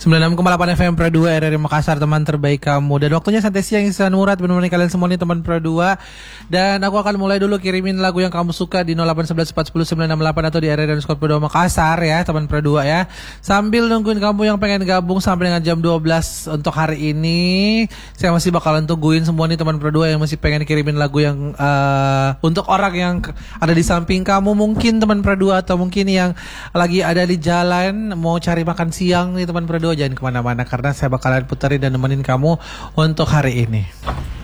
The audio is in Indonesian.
96,8 FM Pro 2 RRI Makassar, teman terbaik kamu. Dan waktunya santai siang Ihsan Murad menemani kalian semua nih teman Pro 2. Dan aku akan mulai dulu kirimin lagu yang kamu suka di 0811 410 968 atau di RRI_Pro 2 Makassar ya teman Pro 2 ya. Sambil nungguin kamu yang pengen gabung sampai dengan jam 12 untuk hari ini. Saya masih bakalan tungguin semua nih teman Pro 2 yang masih pengen kirimin lagu yang untuk orang yang ada di samping kamu, mungkin teman Pro 2 atau mungkin yang lagi ada di jalan mau cari makan siang nih teman Pro 2. Jangan kemana-mana karena saya bakalan puterin dan nemenin kamu untuk hari ini.